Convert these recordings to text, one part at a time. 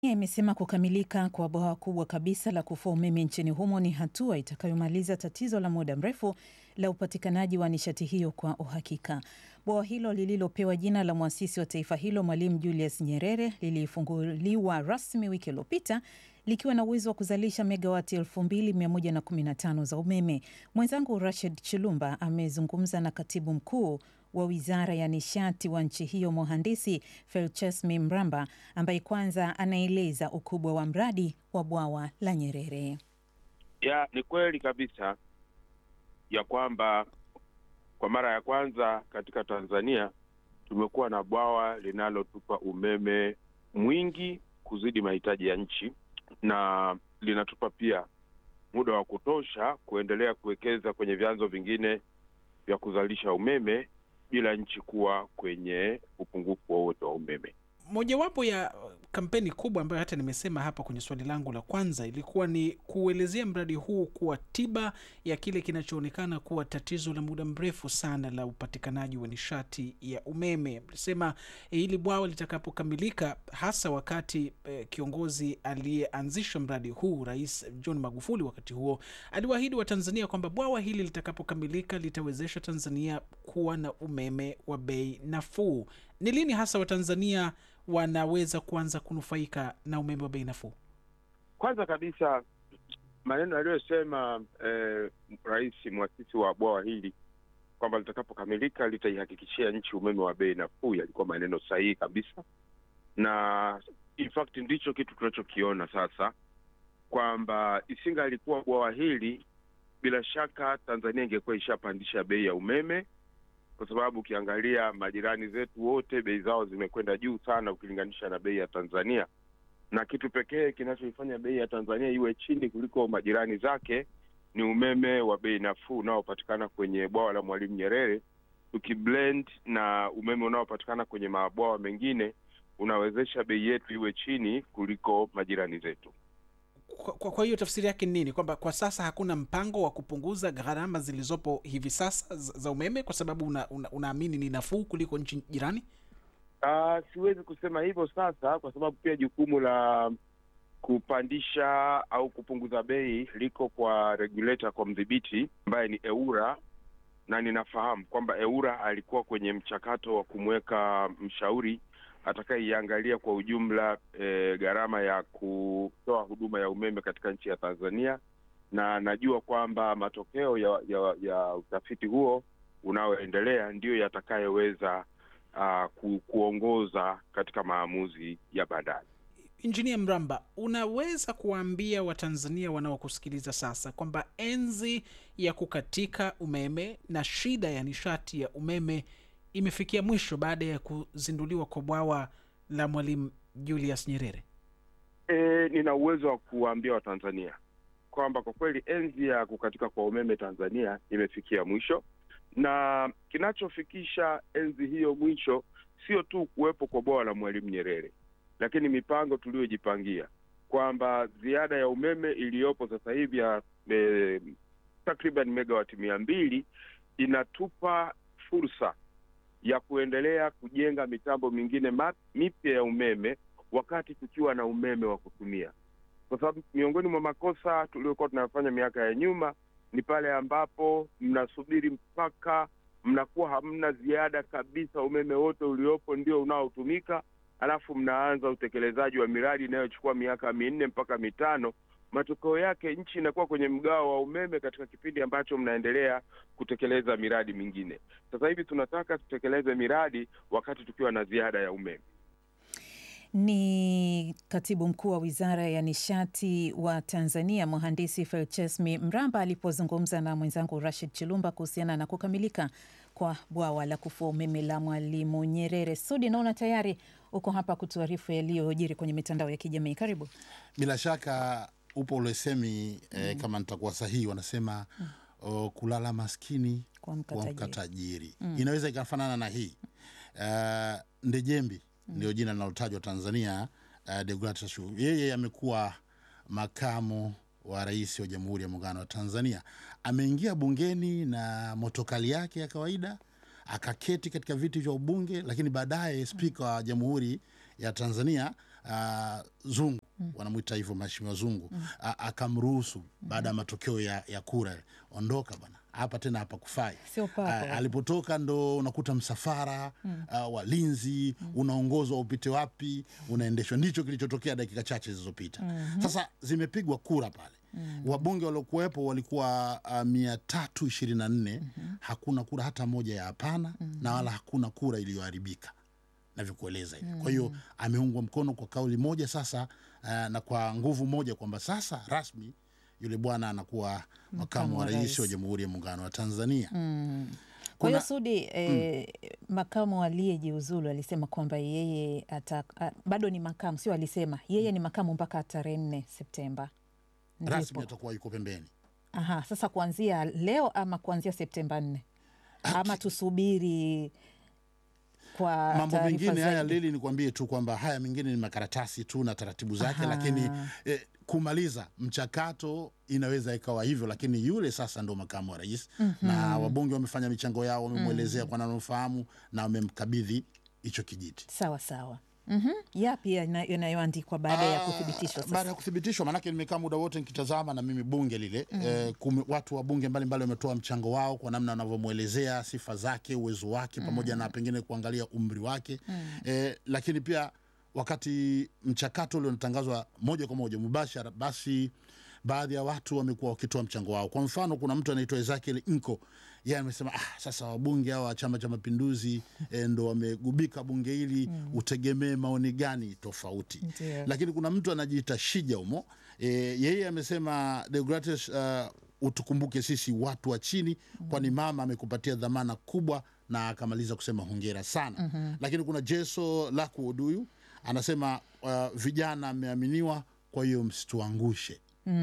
Imesema kukamilika kwa bwawa kubwa kabisa la kufua umeme nchini humo ni hatua itakayomaliza tatizo la muda mrefu la upatikanaji wa nishati hiyo kwa uhakika. Bwawa hilo lililopewa jina la muasisi wa taifa hilo Mwalimu Julius Nyerere lilifunguliwa rasmi wiki iliyopita likiwa na uwezo wa kuzalisha megawati 2115 za umeme. Mwenzangu Rashid Chilumba amezungumza na katibu mkuu wa Wizara ya Nishati wa nchi hiyo Mhandisi Felchesmi Mramba ambaye kwanza anaeleza ukubwa wa mradi wa bwawa la Nyerere. Ni kweli kabisa ya kwamba kwa mara ya kwanza katika Tanzania tumekuwa na bwawa linalotupa umeme mwingi kuzidi mahitaji ya nchi, na linatupa pia muda wa kutosha kuendelea kuwekeza kwenye vyanzo vingine vya kuzalisha umeme bila nchi kuwa kwenye upungufu wowote wa umeme. Mojawapo ya kampeni kubwa ambayo hata nimesema hapa kwenye swali langu la kwanza ilikuwa ni kuelezea mradi huu kuwa tiba ya kile kinachoonekana kuwa tatizo la muda mrefu sana la upatikanaji wa nishati ya umeme. Mlisema hili bwawa litakapokamilika, hasa wakati kiongozi aliyeanzisha mradi huu Rais John Magufuli wakati huo aliwaahidi wa Tanzania kwamba bwawa hili litakapokamilika litawezesha Tanzania kuwa na umeme wa bei nafuu. Ni lini hasa Watanzania wanaweza kuanza kunufaika na umeme wa bei nafuu? Kwanza kabisa maneno aliyosema rais muasisi wa bwawa hili kwamba litakapokamilika litaihakikishia nchi umeme wa bei nafuu yalikuwa maneno sahihi kabisa, na in fact ndicho kitu tunachokiona sasa, kwamba isinga alikuwa bwawa hili bila shaka Tanzania ingekuwa ishapandisha bei ya umeme, kwa sababu ukiangalia majirani zetu wote bei zao zimekwenda juu sana ukilinganisha na bei ya Tanzania, na kitu pekee kinachoifanya bei ya Tanzania iwe chini kuliko majirani zake ni umeme wa bei nafuu unaopatikana kwenye bwawa la Mwalimu Nyerere. Ukiblend na umeme unaopatikana kwenye mabwawa mengine unawezesha bei yetu iwe chini kuliko majirani zetu. Kwa hiyo tafsiri yake ni nini? Kwamba kwa sasa hakuna mpango wa kupunguza gharama zilizopo hivi sasa za umeme kwa sababu unaamini ni nafuu kuliko nchi jirani? Siwezi kusema hivyo sasa, kwa sababu pia jukumu la kupandisha au kupunguza bei liko kwa regulator, kwa mdhibiti ambaye ni EWURA, na ninafahamu kwamba EWURA alikuwa kwenye mchakato wa kumweka mshauri atakayeiangalia kwa ujumla gharama ya kutoa huduma ya umeme katika nchi ya Tanzania, na najua kwamba matokeo ya utafiti huo unaoendelea ndio yatakayoweza kuongoza katika maamuzi ya baadaye. Injinia Mramba, unaweza kuwaambia Watanzania wanaokusikiliza sasa kwamba enzi ya kukatika umeme na shida ya nishati ya umeme imefikia mwisho baada ya kuzinduliwa kwa bwawa la Mwalimu Julius Nyerere? Nina uwezo wa kuambia Watanzania kwamba kwa kweli enzi ya kukatika kwa umeme Tanzania imefikia mwisho, na kinachofikisha enzi hiyo mwisho sio tu kuwepo kwa bwawa la Mwalimu Nyerere, lakini mipango tuliyojipangia kwamba ziada ya umeme iliyopo sasa hivi ya takriban megawati 200 inatupa fursa ya kuendelea kujenga mitambo mingine mipya ya umeme wakati tukiwa na umeme wa kutumia. Kwa sababu miongoni mwa makosa tuliokuwa tunafanya miaka ya nyuma ni pale ambapo mnasubiri mpaka mnakuwa hamna ziada kabisa, umeme wote uliopo ndio unaotumika, alafu mnaanza utekelezaji wa miradi inayochukua miaka 4 mpaka 5. Matokeo yake nchi inakuwa kwenye mgao wa umeme katika kipindi ambacho mnaendelea kutekeleza miradi mingine. Sasa hivi tunataka tutekeleze miradi wakati tukiwa na ziada ya umeme. Ni katibu mkuu wa Wizara ya Nishati wa Tanzania Mhandisi Felchesmi Mramba alipozungumza na mwenzangu Rashid Chilumba kuhusiana na kukamilika kwa bwawa la kufua umeme la Mwalimu Nyerere. Sudi, naona tayari uko hapa kutuarifu yaliyojiri kwenye mitandao ya kijamii. Karibu. Bila shaka upo ulesemi kama nitakuwa sahihi, wanasema kulala maskini kuamka tajiri. Inaweza ikafanana na hii. Ndejembi ndio jina linalotajwa Tanzania. Deogratias, yeye amekuwa makamu wa rais wa Jamhuri ya Muungano wa Tanzania. Ameingia bungeni na motokali yake ya kawaida, akaketi katika viti vya ubunge, lakini baadaye spika wa Jamhuri ya Tanzania Zungu wanamuita hivyo Mheshimiwa Zungu akamruhusu baada ya matokeo ya kura, ondoka bwana, hapa tena hapa kufai. Alipotoka ndo unakuta msafara walinzi unaongozwa upite wapi, unaendeshwa. Ndicho kilichotokea dakika chache zilizopita. Sasa zimepigwa kura pale. Wabunge waliokuwepo walikuwa 324. Hakuna kura hata moja ya hapana na wala hakuna kura iliyoharibika, navyokueleza hivi. Kwa hiyo ameungwa mkono kwa kauli moja sasa, na kwa nguvu moja, kwamba sasa rasmi yule bwana anakuwa makamu wa rais wa Jamhuri ya Muungano wa Tanzania. Kwa hiyo Sudi, makamu aliyejiuzulu alisema kwamba yeye bado ni makamu, sio alisema yeye ni makamu mpaka tarehe 4 Septemba. Rasmi atakuwa yuko pembeni. Sasa kuanzia leo ama kuanzia Septemba 4? Ama tusubiri kwa mambo mengine haya? Lili, nikwambie tu kwamba haya mengine ni makaratasi tu na taratibu zake. Lakini kumaliza mchakato inaweza ikawa hivyo, lakini yule sasa ndo makamu wa rais na wabunge wamefanya michango yao, wamemuelezea kwa nanofahamu na wamemkabidhi hicho kijiti. Sawa sawa. Yapi yanayoandikwa baada ya kuthibitishwa sasa? Baada ya kuthibitishwa, manake nimekaa muda wote nikitazama na mimi bunge lile, watu wa bunge mbalimbali wametoa mchango wao kwa namna wanavyomuelezea sifa zake, uwezo wake, pamoja na pengine kuangalia umri wake. Lakini pia wakati mchakato ule unatangazwa moja kwa moja mubashara, basi baadhi ya watu wamekuwa wakitoa mchango wao. Kwa mfano, kuna mtu anaitwa Ezekiel Inko, yeye amesema sasa wabunge hao wa Chama cha Mapinduzi ndo wamegubika bunge hili, utegemee maoni gani tofauti. Lakini kuna mtu anajiita Shija Umo, yeye amesema Deogratias, utukumbuke sisi watu wa chini, kwani mama amekupatia dhamana kubwa, na akamaliza kusema hongera sana. Lakini kuna Jeso Laku Oduyu anasema vijana ameaminiwa, kwa hiyo msituangushe.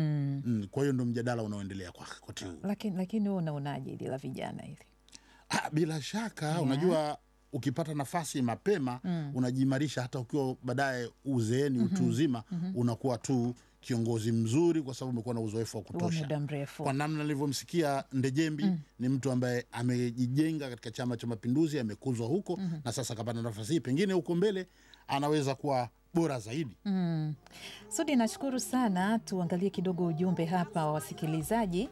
Kwa hiyo ndo mjadala unaoendelea kwa tiu. Lakini wewe unaonaje hili la vijana hili? Bila shaka unajua, ukipata nafasi mapema unajimarisha, hata ukiwa baadaye uzeeni, utu uzima, unakuwa tu kiongozi mzuri, kwa sababu umekuwa na uzoefu wa kutosha. Kwa namna nilivyomsikia Ndejembi, ni mtu ambaye amejijenga katika Chama cha Mapinduzi, amekuzwa huko, na sasa kapata nafasi hii, pengine huko mbele anaweza kuwa bora zaidi. Sudi, nashukuru sana. Tuangalie kidogo ujumbe hapa wa wasikilizaji.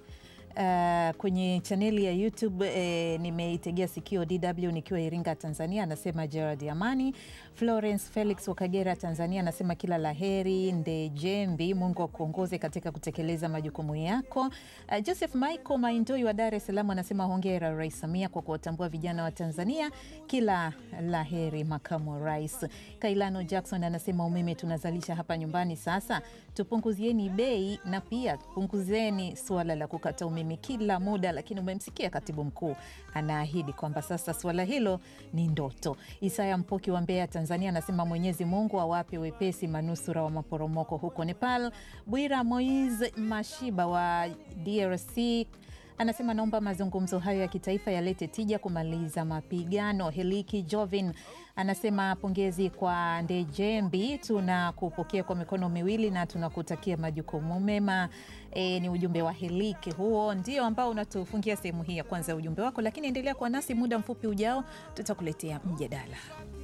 Kwenye chaneli ya YouTube nimeitegea sikio DW nikiwa Iringa, Tanzania, anasema Gerard Amani. Florence Felix wa Kagera, Tanzania, anasema kila laheri Ndejembi, Mungu akuongoze katika kutekeleza majukumu yako. Joseph Michael Maindoi wa Dar es Salaam anasema hongera Rais Samia kwa kuwatambua vijana wa Tanzania, kila laheri makamu wa rais. Kailano Jackson anasema umeme tunazalisha hapa nyumbani, sasa tupunguzieni bei na pia punguzeni suala la kukata umeme kila muda. Lakini umemsikia katibu mkuu anaahidi kwamba sasa suala hilo ni ndoto. Isaya Mpoki wa Mbeya, Tanzania, anasema Mwenyezi Mungu awape wepesi manusura wa maporomoko huko Nepal. Bwira Moiz Mashiba wa DRC anasema naomba mazungumzo hayo ya kitaifa yalete tija kumaliza mapigano. Heliki Jovin anasema pongezi kwa Ndejembi, tunakupokea kwa mikono miwili na tunakutakia majukumu mema. Ni ujumbe wa Heliki, huo ndio ambao unatufungia sehemu hii ya kwanza ya ujumbe wako, lakini endelea kwa nasi, muda mfupi ujao tutakuletea mjadala.